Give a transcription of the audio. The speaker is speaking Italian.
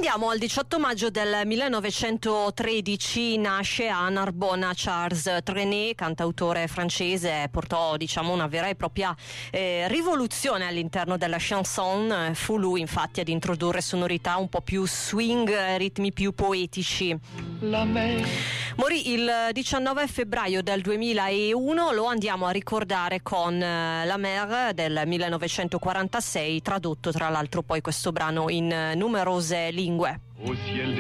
Andiamo al 18 maggio del 1913, nasce a Narbona Charles Trenet, cantautore francese, portò una vera e propria rivoluzione all'interno della chanson. Fu lui infatti ad introdurre sonorità un po' più swing, ritmi più poetici. Morì il 19 febbraio del 2001, lo andiamo a ricordare con La Mer del 1946, tradotto tra l'altro poi questo brano in numerose lingue. Au ciel